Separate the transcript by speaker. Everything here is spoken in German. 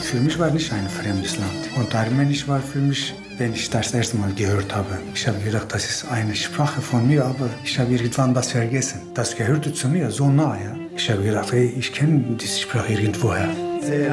Speaker 1: für mich war nicht ein fremdes Land. Und Armenisch war für mich, wenn ich das erste Mal gehört habe. Ich habe gedacht, das ist eine Sprache von mir, aber ich habe irgendwann das vergessen. Das gehörte zu mir so nah, ja. Ich habe gedacht, hey, ich kenne diese Sprache irgendwoher.